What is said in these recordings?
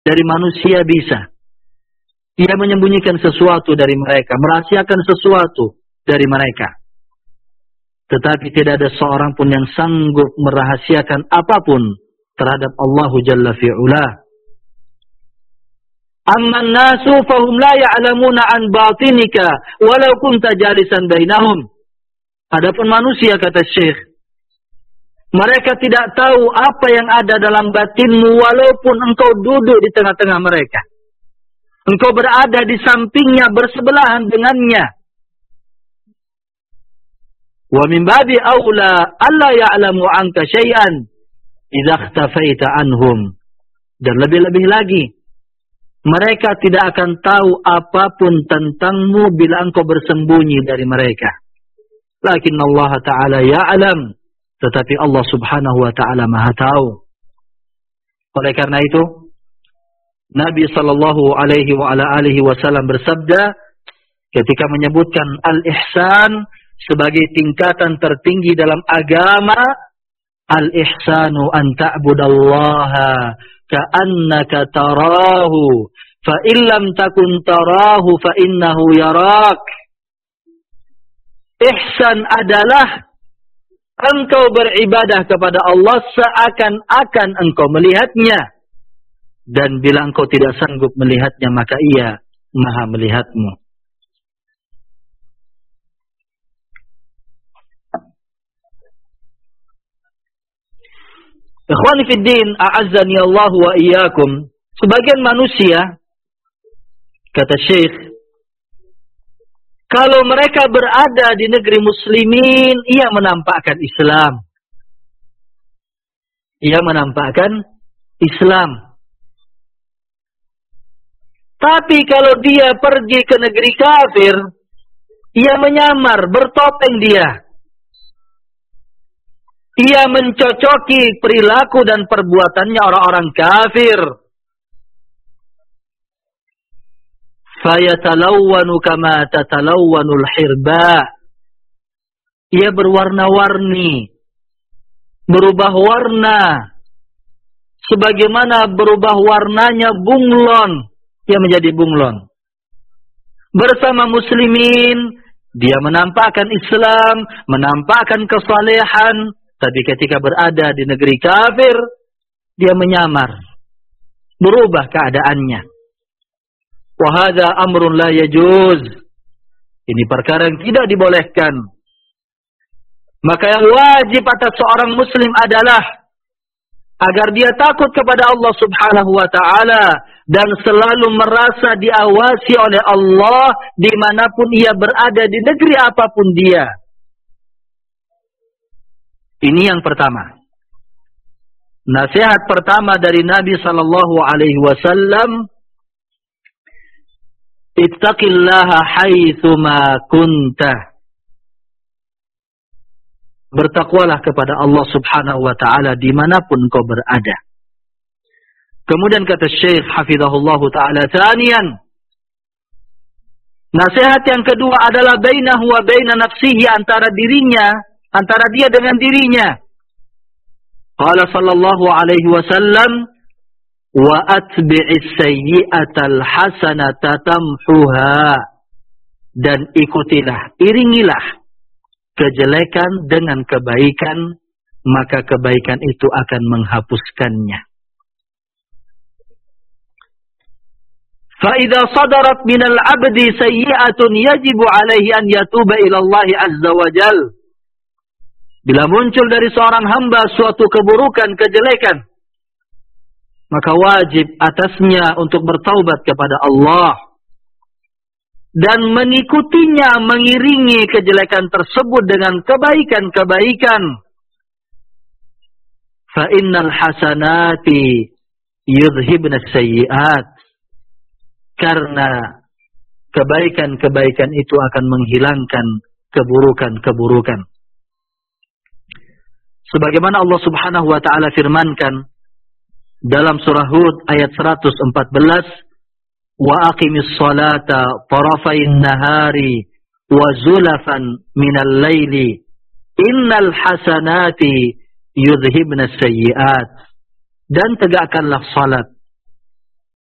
dari manusia bisa. Ia menyembunyikan sesuatu dari mereka, merahasiakan sesuatu dari mereka. Tetapi tidak ada seorang pun yang sanggup merahasiakan apapun terhadap Allah Jalla fi'ula. Amman nasu fahum la ya'lamuna an batinika walau kunta jalisan bainahum. Adapun manusia, kata Syekh, mereka tidak tahu apa yang ada dalam batinmu walaupun engkau duduk di tengah-tengah mereka. Engkau berada di sampingnya, bersebelahan dengannya. Wa min babi aula alla ya'lamu anka syai'an idza ikhtafaita anhum. Dan lebih-lebih lagi, mereka tidak akan tahu apapun tentangmu bila engkau bersembunyi dari mereka. Lakin Allah Ta'ala ya'lam. Tetapi Allah Subhanahu wa Ta'ala Maha tahu. Oleh karena itu, Nabi sallallahu alaihi wa ala alihi wasallam bersabda ketika menyebutkan al-ihsan sebagai tingkatan tertinggi dalam agama, al-ihsanu an ta'budallaha ka'annaka tarahu fa illam takun tarahu fa innahu yarak. Ihsan adalah engkau beribadah kepada Allah seakan-akan engkau melihatnya. Dan bila engkau tidak sanggup melihatnya, maka ia Maha melihatmu. Ikhwani fiddin, a'azzani Allah wa iyyakum. Sebagian manusia, kata Syekh, kalau mereka berada di negeri muslimin, ia menampakkan Islam. Ia menampakkan Islam. Tapi kalau dia pergi ke negeri kafir, ia menyamar, bertopeng dia. Ia mencocoki perilaku dan perbuatannya orang-orang kafir. Fayatalawwanu kama tatalawwanul hirba. Ia berwarna-warni, berubah warna, sebagaimana berubah warnanya bunglon. Ia menjadi bunglon. Bersama muslimin, dia menampakkan Islam, menampakkan kesalehan, tapi ketika berada di negeri kafir, dia menyamar, berubah keadaannya. Wa hadza amrun la yajuz. Ini perkara yang tidak dibolehkan. Maka yang wajib atas seorang muslim adalah agar dia takut kepada Allah Subhanahu wa Ta'ala dan selalu merasa diawasi oleh Allah dimanapun ia berada, di negeri apapun dia. Ini yang pertama. Nasihat pertama dari Nabi sallallahu alaihi wasallam, ittaqillaha haitsu ma kunta. Bertakwalah kepada Allah Subhanahu wa Ta'ala dimanapun kau berada. Kemudian kata Syekh hafizahullah ta'ala, tsaniyan, nasihat yang kedua adalah bainahu wa baina nafsihi, antara dirinya, antara dia dengan dirinya. Qala sallallahu alaihi wasallam, wa atbi'is sayyi'atal hasanata tamhuha. Dan ikutilah, iringilah kejelekan dengan kebaikan, maka kebaikan itu akan menghapuskannya. فَإِذَا صَدَرَتْ مِنَ الْعَبْدِ سَيِّئَةٌ يَجِبُ عَلَيْهِ أَنْ يَتُوبَ إِلَى اللَّهِ عَزَّ وَجَلَّ. Bila muncul dari seorang hamba suatu keburukan, kejelekan, maka wajib atasnya untuk bertaubat kepada Allah dan mengikutinya, mengiringi kejelekan tersebut dengan kebaikan-kebaikan. فَإِنَّ الْحَسَنَاتِ يُذْهِبْنَ السَّيِّئَاتِ. Karena kebaikan-kebaikan itu akan menghilangkan keburukan-keburukan. Sebagaimana Allah Subhanahu wa Ta'ala firmankan dalam surah Hud ayat 114, wa aqimis salata tarafayn nahari wa zulafan minal laili innal hasanati yudhibnas sayyi'at. Dan tegakkanlah salat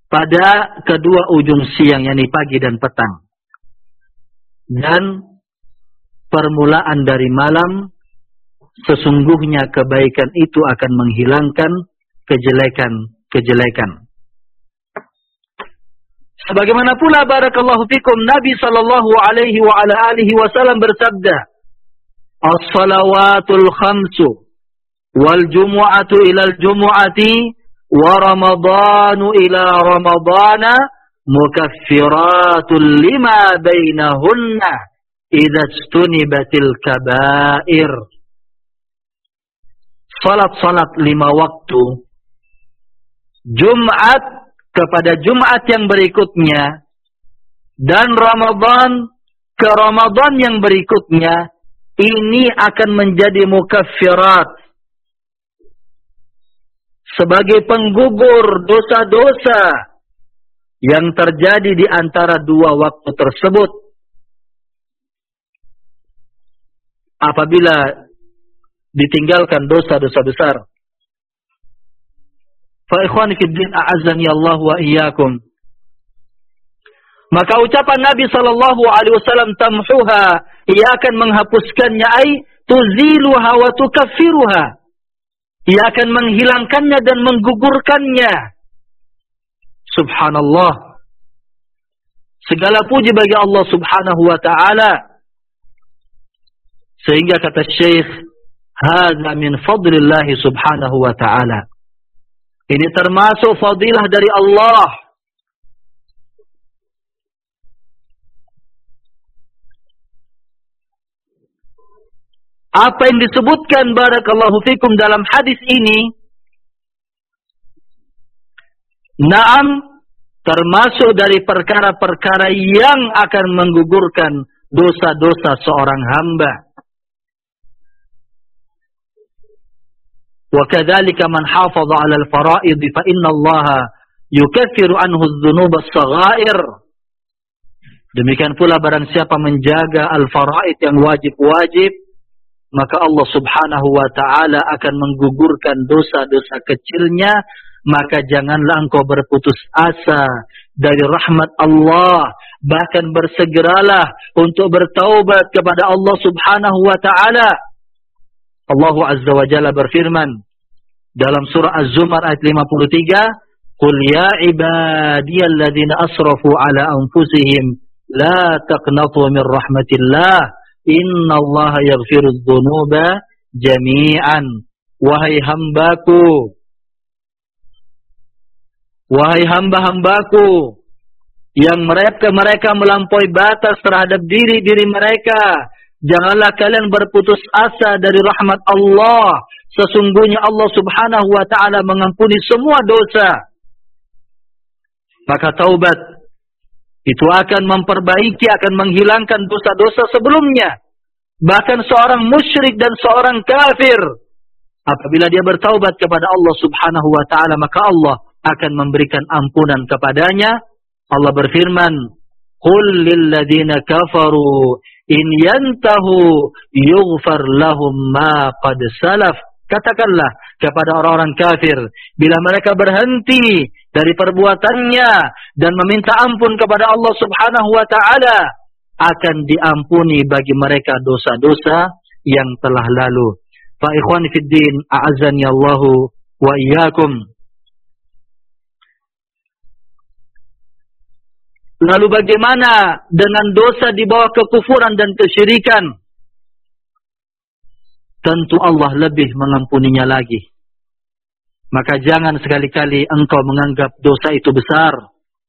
pada kedua ujung siang, yakni pagi dan petang. Dan permulaan dari malam, sesungguhnya kebaikan itu akan menghilangkan kejelekan-kejelekan. Sebagaimana pula barakallahu fikum Nabi sallallahu alaihi wa ala alihi wasallam bersabda, "As-salawatul khamsu wal jumu'atu ila al-jumu'ati wa ramadhanu ila ramadhana mukaffiratun lima bainahunna idza istunibatil kaba'ir." Salat-salat 5 waktu, Jumat kepada Jumat yang berikutnya, dan Ramadan ke Ramadan yang berikutnya, ini akan menjadi mukaffirat, sebagai penggugur dosa-dosa yang terjadi di antara 2 waktu tersebut. Apabila ditinggalkan dosa-dosa besar. Fa ikhwani fid din, a'azzani Allah wa iyyakum. Maka ucapan Nabi sallallahu alaihi wasallam, tamhuha, ia akan menghapuskannya, ai tuziluha wa tukaffiruha. Ia akan menghilangkannya dan menggugurkannya. Subhanallah. Segala puji bagi Allah Subhanahu wa taala. Sehingga kata Syekh, hadza min fadlillah Subhanahu wa taala. Ini termasuk fadilah dari Allah. Apa yang disebutkan barakallahu fikum dalam hadis ini, na'am, termasuk dari perkara-perkara yang akan menggugurkan dosa-dosa seorang hamba. وَكَذَلِكَ مَنْ حَافَظَ عَلَى الْفَرَائِضِ فَإِنَّ اللَّهَ يُكَفِّرُ عَنْهُ الذُّنُوبَ الصَّغَائِرِ. Demikian pula barang siapa menjaga al-faraid yang wajib-wajib, maka Allah Subhanahu wa taala akan menggugurkan dosa-dosa kecilnya. Maka janganlah engkau berputus asa dari rahmat Allah, bahkan bersegeralah untuk bertaubat kepada Allah Subhanahu wa taala. Allah Azza wa Jalla berfirman dalam surah Az-Zumar ayat 53, "Qul ya ibadiyalladzina asrafu ala anfusihim la taqnatu min rahmatillah innallaha yaghfirudz dzunuba jami'an." Wahai hambaku, wahai hamba-hambaku yang mereka melampaui batas terhadap diri-diri mereka, janganlah kalian berputus asa dari rahmat Allah. Sesungguhnya Allah Subhanahu wa taala mengampuni semua dosa. Maka taubat itu akan memperbaiki, akan menghilangkan dosa-dosa sebelumnya. Bahkan seorang musyrik dan seorang kafir, apabila dia bertaubat kepada Allah Subhanahu wa taala, maka Allah akan memberikan ampunan kepadanya. Allah berfirman, "Qul lil ladzina kafaru in yantahu yughfar lahum ma qad salaf." Katakanlah kepada orang-orang kafir, bila mereka berhenti dari perbuatannya dan meminta ampun kepada Allah Subhanahu wa taala, akan diampuni bagi mereka dosa-dosa yang telah lalu. Fa ikhwani fid din, a'azzani Allahu wa iyyakum. Lalu bagaimana dengan dosa di bawah kekufuran dan kesyirikan? Tentu Allah lebih mengampuninya lagi. Maka jangan sekali-kali engkau menganggap dosa itu besar,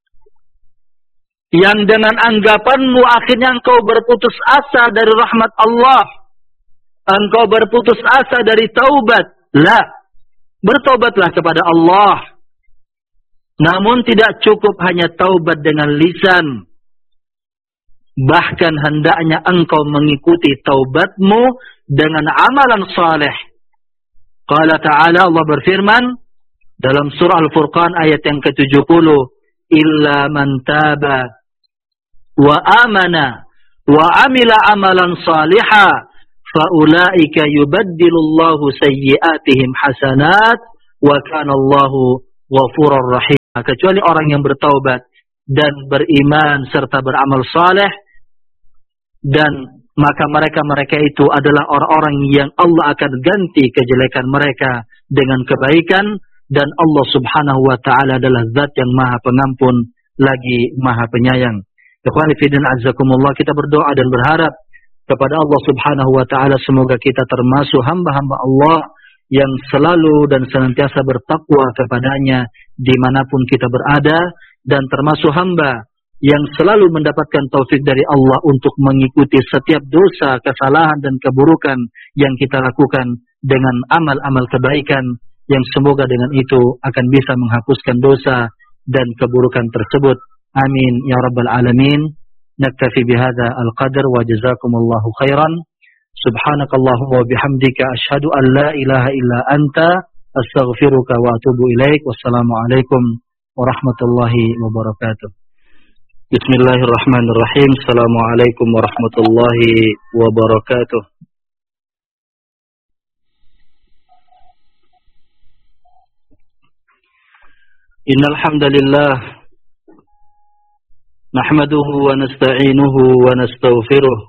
yang dengan anggapanmu akhirnya engkau berputus asa dari rahmat Allah, engkau berputus asa dari taubat. La, bertobatlah kepada Allah. Namun tidak cukup hanya taubat dengan lisan. Bahkan hendaknya engkau mengikuti taubatmu dengan amalan saleh. Qala ta'ala, Allah berfirman dalam surah Al-Furqan ayat yang ke-70, "Illa man taba wa amana wa amila amalan salihah faulaika yubaddilullahu sayyi'atihim hasanat wa kana Allahu ghafurur rahim." kecuali orang yang bertaubat dan beriman serta beramal saleh, dan maka mereka itu adalah orang-orang yang Allah akan ganti kejelekan mereka dengan kebaikan, dan Allah Subhanahu wa taala adalah zat yang Maha Pengampun lagi Maha Penyayang. Ikhwani fillah azzakumullah, kita berdoa dan berharap kepada Allah Subhanahu wa taala semoga kita termasuk hamba-hamba Allah yang selalu dan senantiasa bertakwa kepadanya dimanapun kita berada, dan termasuk hamba yang selalu mendapatkan taufik dari Allah untuk mengikuti setiap dosa, kesalahan dan keburukan yang kita lakukan dengan amal-amal kebaikan, yang semoga dengan itu akan bisa menghapuskan dosa dan keburukan tersebut. Amin ya rabbal alamin. Naktafi bihadza al-qadar wa jazakumullahu khairan. Subhanakallahumma wa bihamdika asyhadu an la ilaha illa anta astaghfiruka wa atubu ilaik. Wassalamualaikum warahmatullahi wabarakatuh. Bismillahirrahmanirrahim. Assalamualaikum warahmatullahi wabarakatuh. Innal hamdalillah nahmaduhu wa nasta'inuhu wa nastaghfiruh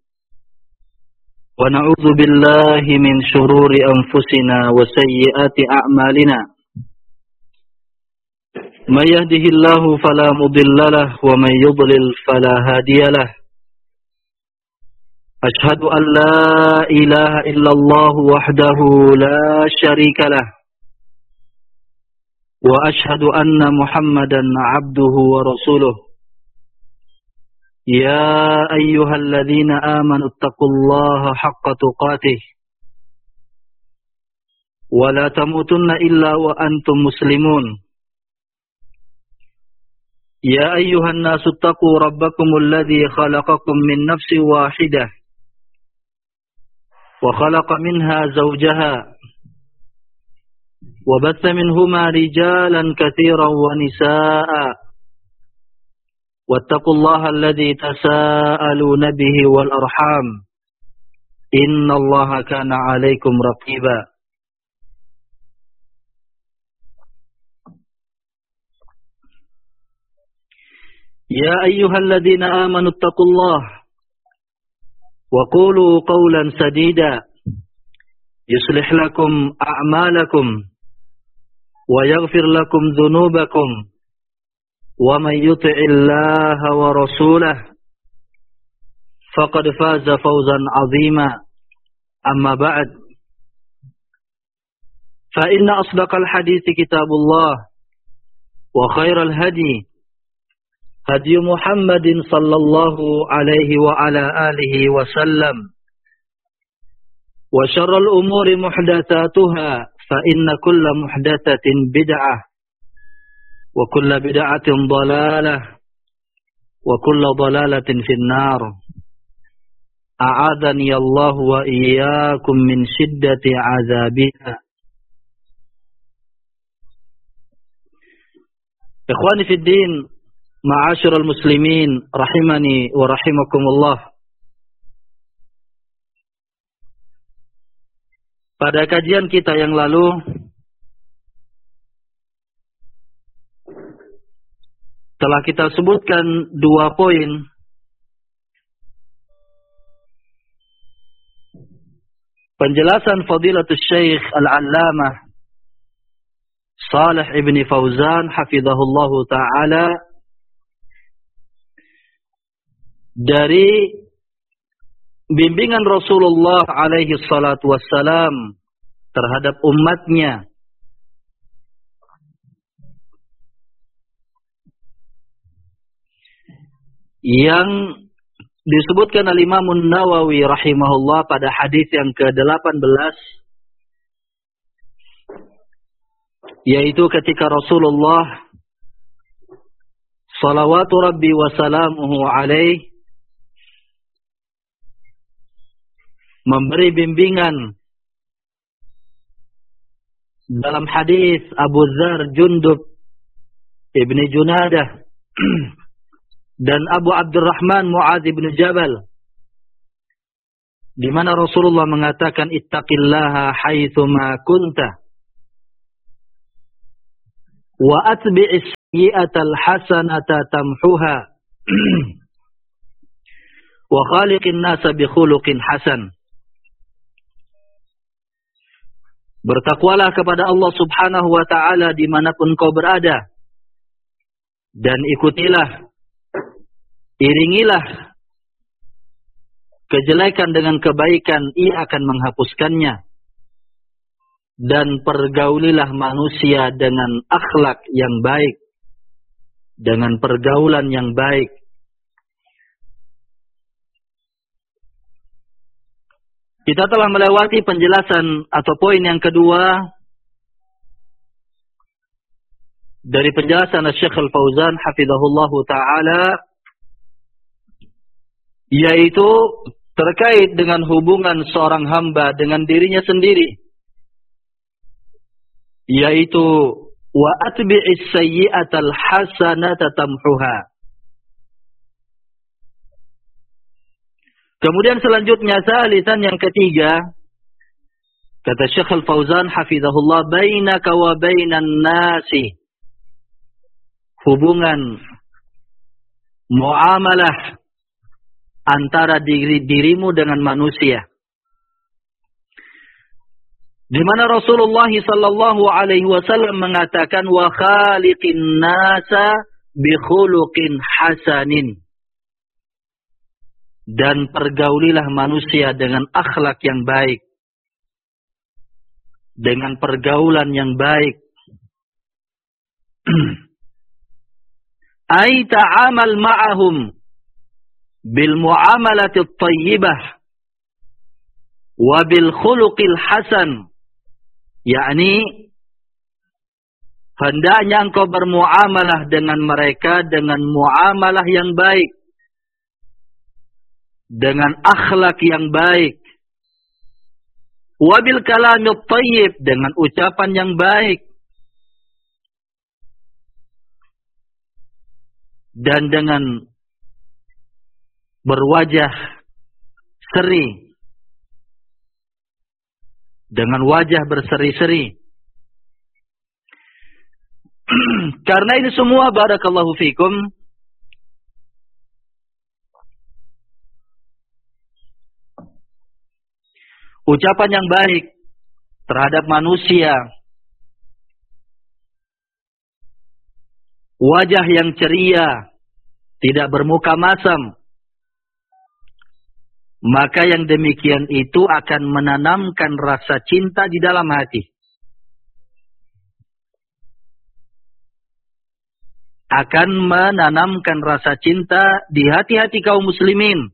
wa na'udzu billahi min shururi anfusina wa sayyiati a'malina. Man yahdihillahu fala mudilla lahu wa man yudlil fala hadiya lahu. Ashhadu an la ilaha illallah wahdahu la syarika lahu wa ashhadu anna Muhammadan 'abduhu wa rasuluh. Ya ayyuhalladzina amanu taqullaha haqqa tuqatih wa la tamutunna illa wa antum muslimun. Ya ayyuhan nasu taqu rabbakumul ladzi khalaqakum min nafsin wahidah wa khalaqa minha zawjaha wa batha minhuma rijalan katsiran wa nisaa'a wattaqullaha alladzi tasaaluna bihi wal arham innallaha kana 'alaikum raqiba. Ya ayyuhalladzina amanu taqullaha wa qulu qawlan sadida yuslih lakum a'malakum wa yaghfir lakum dhunubakum wa man yuti'illaha wa rasulahu faqad faza fawzan 'azima. Amma ba'd, fa inna asdaqal hadithi kitabullah wa khairal hadi hadi Muhammadin sallallahu alaihi wa ala alihi wa sallam wa syarrul umuri muhdatsatuha fa inna kulla muhdatsatin bid'ah wa kulla bid'atin dhalalah wa kulla dhalalatin finnar. A'adhani Allah wa iyyakum min shiddati 'adzabiha. Ikhwani fid din, ma'asyiral muslimin rahimani wa rahimakumullah. Pada kajian kita yang lalu telah kita sebutkan 2 poin penjelasan Fadilatul Syekh Al-Allamah Shalih Ibn Fauzan hafizahullahu ta'ala dari bimbingan Rasulullah alaihi salatu wassalam terhadap umatnya yang disebutkan al-Imam Nawawi rahimahullah pada hadis yang ke-18, yaitu ketika Rasulullah salawatu rabbi wa salamuhu alaihi memberi bimbingan dalam hadis Abu Dzar Jundub ibni Junadah dan Abu Abdurrahman Mu'adz ibn Jabal, di mana Rasulullah mengatakan ittaqillaha haitsu ma kunta wa atbi'is sayyi'atal hasanata tamhuha wa khaliqin nasa bi khuluqin hasan. Bertakwalah kepada Allah Subhanahu wa ta'ala dimanapun kau berada. Dan ikutilah, iringilah kejelekan dengan kebaikan, ia akan menghapuskannya. Dan pergaulilah manusia dengan akhlak yang baik, dengan pergaulan yang baik. Kita telah melewati penjelasan atau poin yang kedua dari penjelasan Syekh Al-Fauzan hafizahullahu ta'ala, yaitu terkait dengan hubungan seorang hamba dengan dirinya sendiri, yaitu wa atbi'is sayyi'atal hasanata tamhuha. Kemudian selanjutnya salisan yang ketiga, kata Syekh Al-Fauzan hafizahullah, bainaka wa bainan nasi, hubungan muamalah antara dirimu dengan manusia. Di mana Rasulullah sallallahu alaihi wasallam mengatakan wa khaliqin nasa bi khuluqin hasanin. Dan pergaulilah manusia dengan akhlak yang baik, dengan pergaulan yang baik. Ay ta'amal ma'ahum bil muamalati at-tayyibah wa bil khuluqil hasan. Yakni hendaknya engkau bermuamalah dengan mereka dengan muamalah yang baik, dengan akhlak yang baik, wabil kalamit thayyib, dengan ucapan yang baik, dan dengan berwajah seri, dengan wajah berseri-seri. Karena ini semua barakallahu fikum ucapan yang baik terhadap manusia, wajah yang ceria, tidak bermuka masam, maka yang demikian itu akan menanamkan rasa cinta di dalam hati. Akan menanamkan rasa cinta di hati-hati kaum muslimin.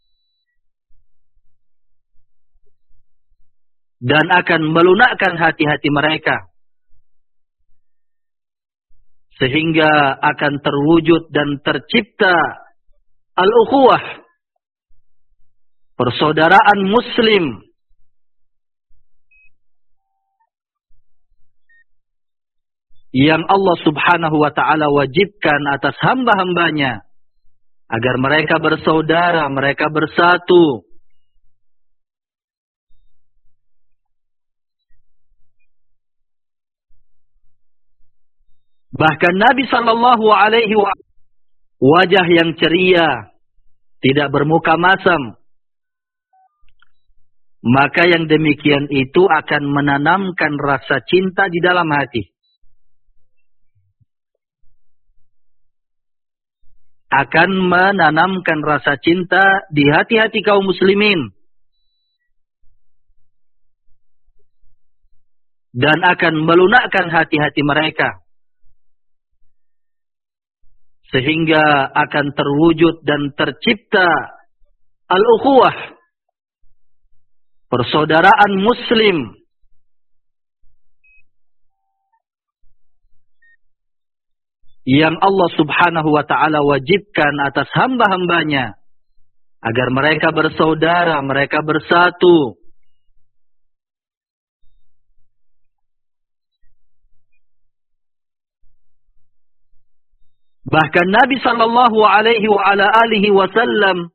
Dan akan melunakkan hati-hati mereka. Sehingga akan terwujud dan tercipta al-ukhuwah, persaudaraan muslim, yang Allah subhanahu wa ta'ala wajibkan atas hamba-hambanya, agar mereka bersaudara, mereka bersatu. Bahkan Nabi sallallahu alaihi wasallam wajah yang ceria, tidak bermuka masam. Maka yang demikian itu akan menanamkan rasa cinta di dalam hati. Akan menanamkan rasa cinta di hati-hati kaum muslimin. Dan akan melunakkan hati-hati mereka. Sehingga akan terwujud dan tercipta al-ukhuwah, persaudaraan muslim, yang Allah subhanahu wa ta'ala wajibkan atas hamba-hambanya, agar mereka bersaudara, mereka bersatu. Bahkan Nabi sallallahu alaihi wa ala alihi wasallam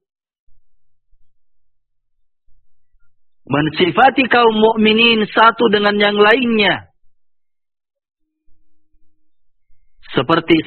mensifati kaum mukminin satu dengan yang lainnya seperti